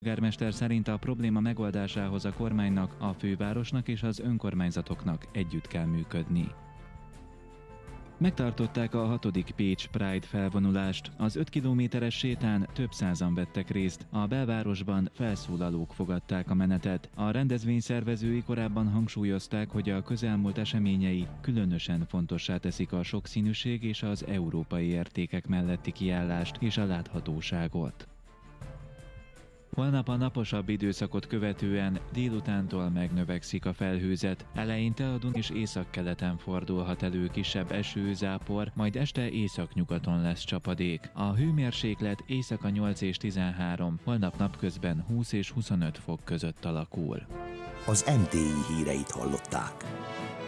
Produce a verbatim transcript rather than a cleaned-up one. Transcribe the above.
Polgármester szerint a probléma megoldásához a kormánynak, a fővárosnak és az önkormányzatoknak együtt kell működni. Megtartották a hatodik Pécs Pride felvonulást. Az öt kilométeres sétán több százan vettek részt. A belvárosban felszólalók fogadták a menetet. A rendezvény szervezői korábban hangsúlyozták, hogy a közelmúlt eseményei különösen fontossá teszik a sokszínűség és az európai értékek melletti kiállást és a láthatóságot. Holnap a naposabb időszakot követően délutántól megnövekszik a felhőzet. Eleinte a Dun és északkeleten fordulhat elő kisebb eső, zápor, majd este északnyugaton lesz csapadék. A hőmérséklet éjszaka nyolc és tizenhárom, holnap napközben húsz és huszonöt fok között alakul. Az em té i híreit hallották.